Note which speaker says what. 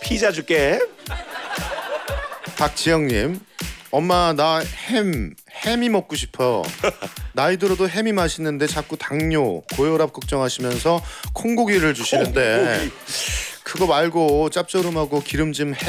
Speaker 1: 피자 줄게.
Speaker 2: 박지영님, 엄마 나 햄이 먹고 싶어. 나이 들어도 햄이 맛있는데 자꾸 당뇨, 고혈압 걱정하시면서 콩고기를 주시는데 그거 말고 짭조름하고 기름진